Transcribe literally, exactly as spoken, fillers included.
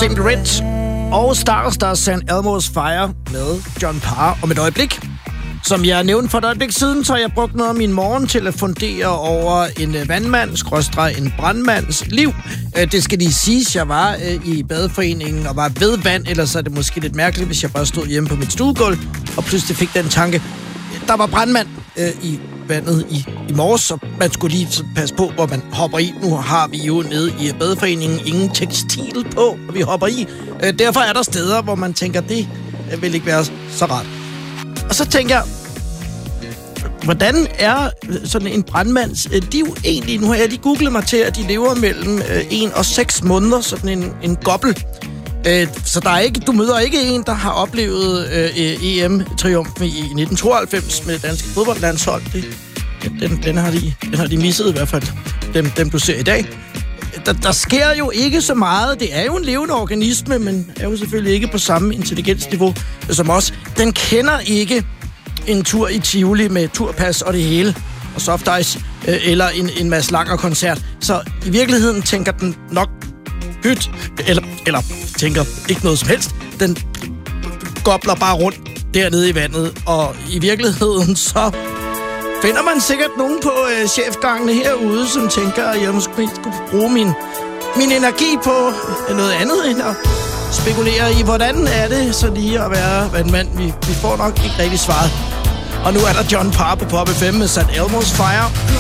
Simply Red og Stars, der er San Elmo's Fire med John Parr. Om et øjeblik, som jeg nævnte for et øjeblik siden, så har jeg brugt noget af min morgen til at fundere over en vandmand, skråstreg en brandmands liv. Det skal lige siges, jeg var i badeforeningen og var ved vand, ellers er det måske lidt mærkeligt, hvis jeg bare stod hjemme på mit stuegulv og pludselig fik den tanke, der var brandmand øh, i vandet i, i morges, så man skulle lige passe på, hvor man hopper i. Nu har vi jo nede i badeforeningen ingen tekstil på, når vi hopper i. Øh, derfor er der steder, hvor man tænker, det vil ikke være så rart. Og så tænker jeg, hvordan er sådan en brandmands liv egentlig? Nu har jeg lige googlet mig til, at de lever mellem en og seks måneder, sådan en, en gobbel. Så der er ikke, du møder ikke en, der har oplevet øh, E M-triumfen i nitten tooghalvfems med det danske fodboldlandshold. Det, den, den, har de, den har de misset i hvert fald, dem, dem du ser i dag. Der, der sker jo ikke så meget. Det er jo en levende organisme, men er jo selvfølgelig ikke på samme intelligensniveau som os. Den kender ikke en tur i Tivoli med turpas og det hele, og soft ice, øh, eller en, en Mads Langer-koncert. Så i virkeligheden tænker den nok pyt, eller, eller tænker ikke noget som helst. Den gobler bare rundt dernede i vandet, og i virkeligheden så finder man sikkert nogen på øh, chefgangene herude, som tænker, at jeg måske skulle bruge min, min energi på noget andet end at spekulere i, hvordan er det så lige at være vandmand. Vi, vi får nok ikke rigtig svaret. Og nu er der John Parr på Pop F M med San Elmo's Fire.